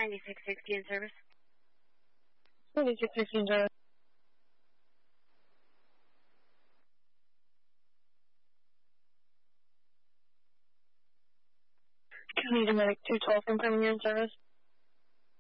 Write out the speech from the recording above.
9660 in service. 9660 in service. County Dominic 212 confirming your in service.